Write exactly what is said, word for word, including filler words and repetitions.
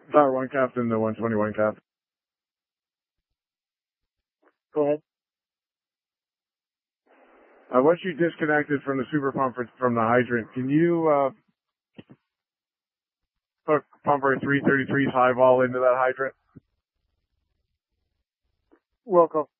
Tower one captain to one twenty-one cap. Go ahead. Uh, once you disconnected from the super pump from the hydrant, can you uh, hook pumper three thirty-three's high vol into that hydrant? Wilco.